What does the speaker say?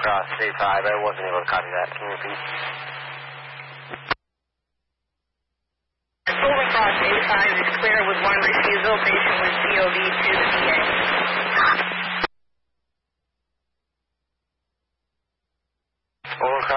across 35. I wasn't able to copy that. Can you repeat? Stolen cross 85 is clear with one refusal. Patient with COV to the VA.